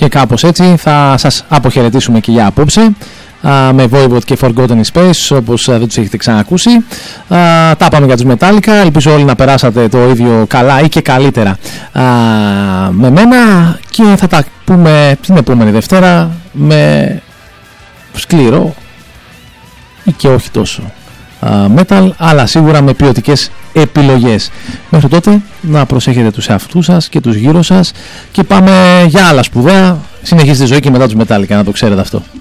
κάπως έτσι θα σας αποχαιρετήσουμε και για απόψε, με Voivod και Forgotten Space, όπως δεν τους έχετε ξανακούσει. Τα πάμε για τους Metallica. Ελπίζω όλοι να περάσατε το ίδιο καλά ή και καλύτερα με μένα, και θα τα πούμε την επόμενη Δευτέρα με σκληρό ή και όχι τόσο metal, αλλά σίγουρα με ποιοτικές επιλογές. Μέχρι τότε να προσέχετε τους εαυτούς σας και τους γύρω σας, και πάμε για άλλα σπουδαία. Συνεχίζετε τη ζωή και μετά τους Metallica, να το ξέρετε αυτό.